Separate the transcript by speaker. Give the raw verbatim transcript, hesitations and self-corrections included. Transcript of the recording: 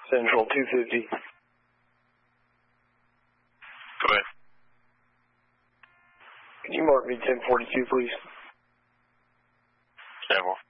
Speaker 1: Central two fifty.
Speaker 2: Go ahead.
Speaker 1: Can you mark me ten forty-two, please?
Speaker 2: ten four.